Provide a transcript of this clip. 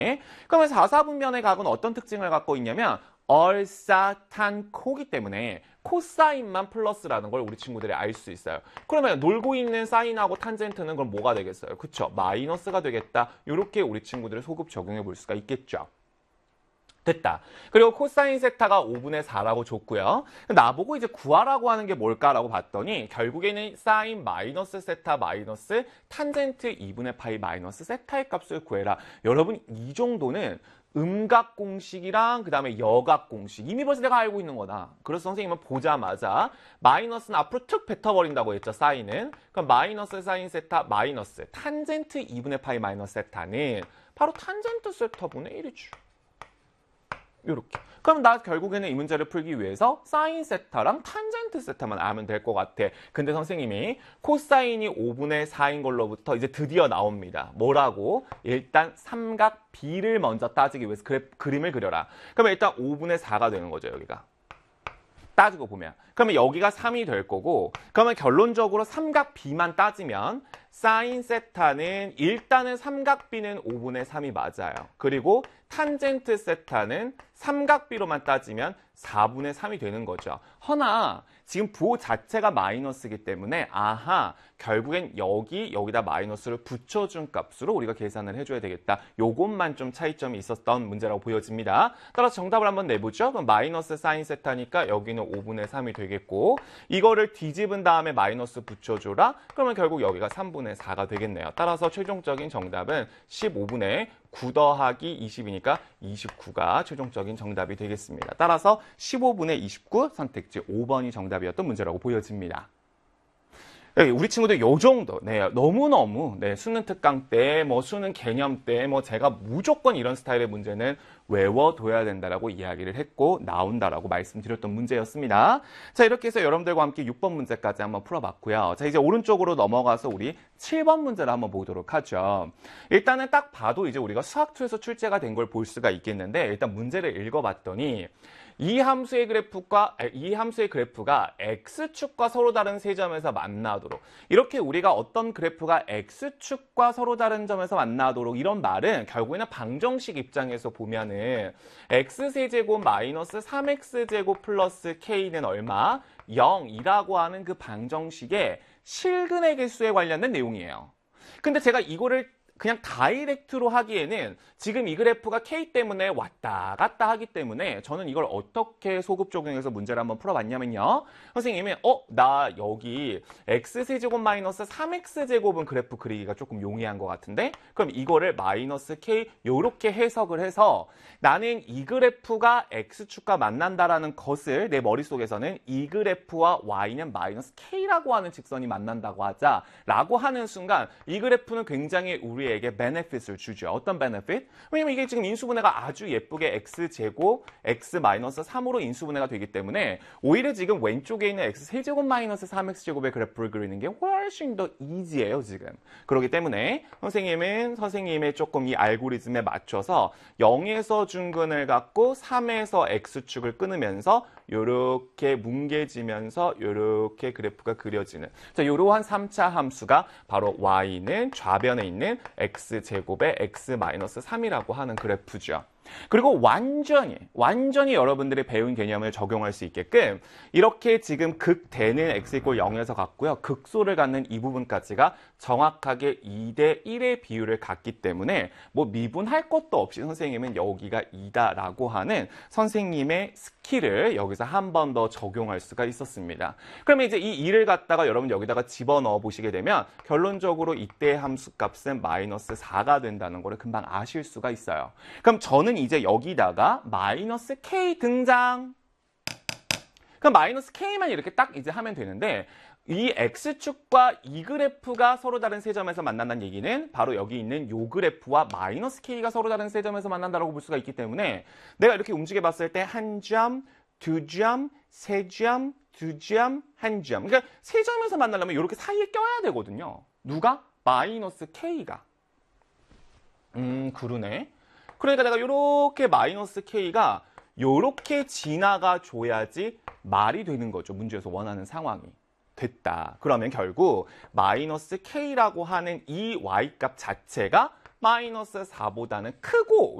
그러면 4사분면의 각은 어떤 특징을 갖고 있냐면 얼싸탄코기 때문에 코사인만 플러스라는 걸 우리 친구들이 알 수 있어요. 그러면 놀고 있는 사인하고 탄젠트는 그럼 뭐가 되겠어요? 그쵸? 마이너스가 되겠다. 이렇게 우리 친구들을 소급 적용해 볼 수가 있겠죠. 됐다. 그리고 코사인 세타가 5분의 4라고 줬고요. 나보고 이제 구하라고 하는 게 뭘까라고 봤더니 결국에는 사인 마이너스 세타 마이너스 탄젠트 2분의 파이 마이너스 세타의 값을 구해라. 여러분 이 정도는 음각 공식이랑 그 다음에 여각 공식 이미 벌써 내가 알고 있는 거다. 그래서 선생님은 보자마자 마이너스는 앞으로 툭 뱉어버린다고 했죠. 사인은. 그럼 마이너스 사인 세타 마이너스 탄젠트 2분의 파이 마이너스 세타는 바로 탄젠트 세타분의 1이죠. 요렇게. 그럼 나 결국에는 이 문제를 풀기 위해서 사인 세타랑 탄젠트 세타만 알면 될 것 같아. 근데 선생님이 코사인이 5분의 4인 걸로부터 이제 드디어 나옵니다. 뭐라고? 일단 삼각 B를 먼저 따지기 위해서 그림을 그려라. 그러면 일단 5분의 4가 되는 거죠, 여기가. 따지고 보면. 그러면 여기가 3이 될 거고, 그러면 결론적으로 삼각 B만 따지면 사인 세타는 일단은 삼각 B는 5분의 3이 맞아요. 그리고 탄젠트 세타는 삼각 B로만 따지면 4분의 3이 되는 거죠. 허나 지금 부호 자체가 마이너스이기 때문에 아하 결국엔 여기다 마이너스를 붙여준 값으로 우리가 계산을 해줘야 되겠다. 요것만 좀 차이점이 있었던 문제라고 보여집니다. 따라서 정답을 한번 내보죠. 그럼 마이너스 사인 세타니까 여기는 5분의 3이 되겠고 이거를 뒤집은 다음에 마이너스 붙여줘라. 그러면 결국 여기가 3분의 4가 되겠네요. 따라서 최종적인 정답은 15분의 9 더하기 20이니까 29가 최종적인 정답이 되겠습니다. 따라서 15분의 29 선택지 5번이 정답이었던 문제라고 보여집니다. 우리 친구들 요 정도, 너무너무, 수능 특강 때, 수능 개념 때, 제가 무조건 이런 스타일의 문제는 외워둬야 된다라고 이야기를 했고, 나온다라고 말씀드렸던 문제였습니다. 자, 이렇게 해서 여러분들과 함께 6번 문제까지 한번 풀어봤고요. 자, 이제 오른쪽으로 넘어가서 우리 7번 문제를 한번 보도록 하죠. 일단은 딱 봐도 이제 우리가 수학2에서 출제가 된 걸 볼 수가 있겠는데, 일단 문제를 읽어봤더니, 이 함수의 그래프가 x축과 서로 다른 세 점에서 만나도록 이렇게 우리가 어떤 그래프가 x축과 서로 다른 점에서 만나도록 이런 말은 결국에는 방정식 입장에서 보면은 x세제곱 마이너스 3x제곱 플러스 k는 얼마? 0이라고 하는 그 방정식의 실근의 개수에 관련된 내용이에요. 근데 제가 이거를 그냥 다이렉트로 하기에는 지금 이 그래프가 K 때문에 왔다 갔다 하기 때문에 저는 이걸 어떻게 소급 적용해서 문제를 한번 풀어봤냐면요. 선생님이 나 여기 X세제곱 마이너스 3X제곱은 그래프 그리기가 조금 용이한 것 같은데 그럼 이거를 마이너스 K 요렇게 해석을 해서 나는 이 그래프가 X축과 만난다라는 것을 내 머릿속에서는 이 그래프와 Y는 마이너스 K라고 하는 직선이 만난다고 하자 라고 하는 순간 이 그래프는 굉장히 우리에게 베네핏을 주죠. 어떤 베네핏? 왜냐면 이게 지금 인수분해가 아주 예쁘게 x제곱, x-3으로 인수분해가 되기 때문에 오히려 지금 왼쪽에 있는 x세제곱 마이너스 3x제곱의 그래프를 그리는 게 훨씬 더 이지예요, 지금. 그렇기 때문에 선생님은 선생님의 조금 이 알고리즘에 맞춰서 0에서 중근을 갖고 3에서 x축을 끊으면서 요렇게 뭉개지면서 요렇게 그래프가 그려지는 자, 요러한 3차 함수가 바로 y는 좌변에 있는 x제곱의 x-3이라고 하는 그래프죠. 그리고 완전히 여러분들이 배운 개념을 적용할 수 있게끔 이렇게 지금 극대는 x = 0에서 같고요. 극소를 갖는 이 부분까지가 정확하게 2대 1의 비율을 갖기 때문에 미분할 것도 없이 선생님은 여기가 2다라고 하는 선생님의 스킬을 여기서 한 번 더 적용할 수가 있었습니다. 그러면 이제 이 2를 갖다가 여러분 여기다가 집어넣어 보시게 되면 결론적으로 이때의 함수 값은 마이너스 4가 된다는 거를 금방 아실 수가 있어요. 그럼 저는 이제 여기다가 마이너스 K 등장. 그럼 마이너스 K만 이렇게 딱 이제 하면 되는데 이 X축과 이 그래프가 서로 다른 세 점에서 만난다는 얘기는 바로 여기 있는 요 그래프와 마이너스 K가 서로 다른 세 점에서 만난다고 볼 수가 있기 때문에 내가 이렇게 움직여 봤을 때 한 점, 두 점, 세 점, 두 점, 한 점. 그러니까 세 점에서 만나려면 이렇게 사이에 껴야 되거든요. 누가? 마이너스 K가. 그러네. 그러니까 내가 이렇게 마이너스 K가 이렇게 지나가 줘야지 말이 되는 거죠. 문제에서 원하는 상황이. 됐다. 그러면 결국 마이너스 K라고 하는 이 Y값 자체가 마이너스 4보다는 크고